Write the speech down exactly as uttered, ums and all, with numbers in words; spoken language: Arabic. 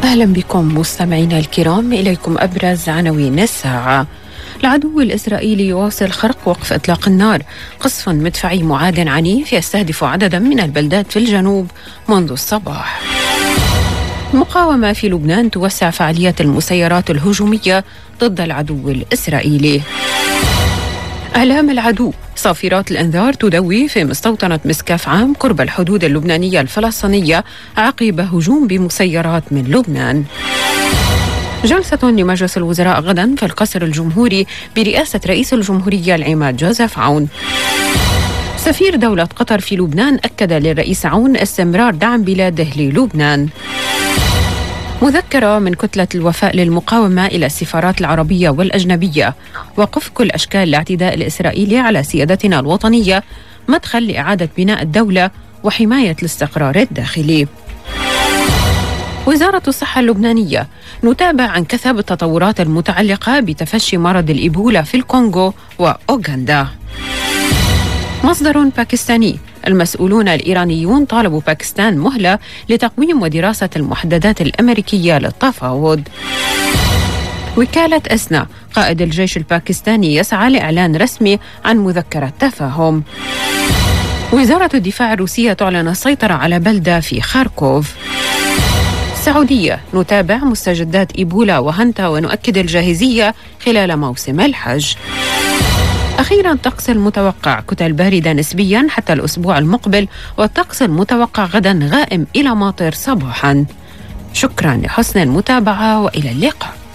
أهلا بكم مستمعينا الكرام، إليكم أبرز عناوين الساعة. العدو الإسرائيلي يواصل خرق وقف إطلاق النار. قصف مدفعي معاد عنيف يستهدف عددا من البلدات في الجنوب منذ الصباح. المقاومة في لبنان توسع فعاليات المسيرات الهجومية ضد العدو الإسرائيلي. إعلام العدو: صافرات الإنذار تدوي في مستوطنة مسكاف عام قرب الحدود اللبنانية الفلسطينية عقب هجوم بمسيرات من لبنان. جلسة لمجلس الوزراء غدا في القصر الجمهوري برئاسة رئيس الجمهورية العماد جوزيف عون. سفير دولة قطر في لبنان أكد للرئيس عون استمرار دعم بلاده للبنان. مذكرة من كتلة الوفاء للمقاومة إلى السفارات العربية والأجنبية: وقف كل أشكال الاعتداء الإسرائيلي على سيادتنا الوطنية مدخل لإعادة بناء الدولة وحماية الاستقرار الداخلي. وزارة الصحة اللبنانية: نتابع عن كثب التطورات المتعلقة بتفشي مرض الإيبولا في الكونغو وأوغندا. مصدر باكستاني: المسؤولون الإيرانيون طالبوا باكستان مهلة لتقويم ودراسة المحددات الأمريكية للتفاوض. وكالة أسنا: قائد الجيش الباكستاني يسعى لإعلان رسمي عن مذكرة تفاهم. وزارة الدفاع الروسية تعلن السيطرة على بلدة في خاركوف. السعودية: نتابع مستجدات إيبولا وهنتا ونؤكد الجاهزية خلال موسم الحج. أخيراً، الطقس المتوقع: كتل باردة نسبياً حتى الأسبوع المقبل، والطقس المتوقع غداً غائم إلى ماطر صباحاً. شكراً لحسن المتابعة وإلى اللقاء.